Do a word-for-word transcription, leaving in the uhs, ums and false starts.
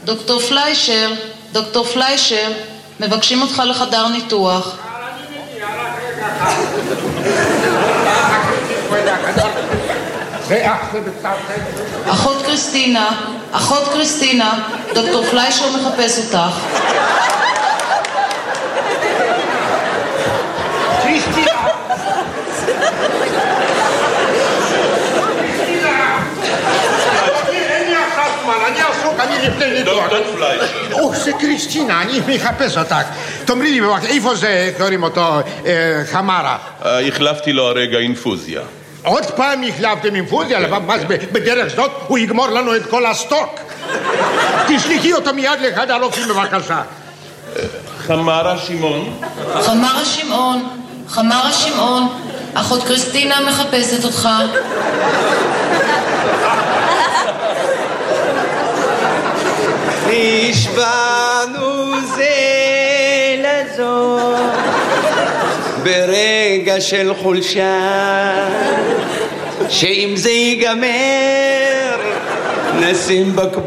דוקטור פליישר, דוקטור פליישר, מבקשים אותך לחדר ניתוח. אחות קריסטינה, אחות קריסטינה, דוקטור פליישר מחפש אותך. קריסטינה! אין לי אחת זמן, אני עסוק, אני לפני ניתוח. דוקטור פליישר. או, זה קריסטינה, אני מחפש אותך. תאמרי לי בבקשה, איפה זה, קוראים אותו, חמרה? החלפתי לו הרגע אינפוזיה. עוד פעם החלפתם אינפוזיה? מה זה, בדרך זאת הוא יגמור לנו את כל הסטוק. תשלחי אותו מיד לחדר הרופאים בבקשה. חמרה שמעון. חמרה שמעון, חמרה שמעון, אחות קריסטינה מחפשת אותך. נשבענו זה לזו ברגע של חולשה, שאם זה ייגמר נשים בקבוק